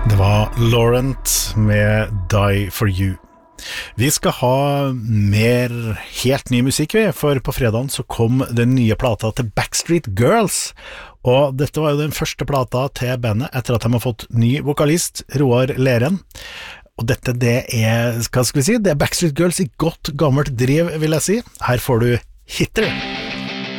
Det var Laurent med Die For You. Vi skal ha mer helt ny musikk, for på fredagen så kom den nye plata til Backstreet Girls, og dette var jo den første plata til bandet etter at de har fått ny vokalist, Roar Leren. Og dette det er, hva skal vi si, det er Backstreet Girls i godt gammelt driv, vil jeg si. Her får du Hitter.